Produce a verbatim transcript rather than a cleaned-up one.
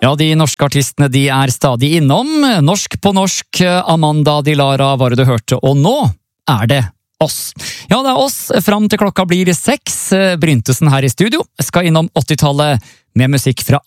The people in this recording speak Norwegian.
Ja, de norske artistene de er stadig innom. Norsk på norsk, Amanda Dilara var det du hørte, og nå er det oss. Ja, det er oss fram til klokka blir seks. Bryntesen her i studio skal innom åttitallet med musikk fra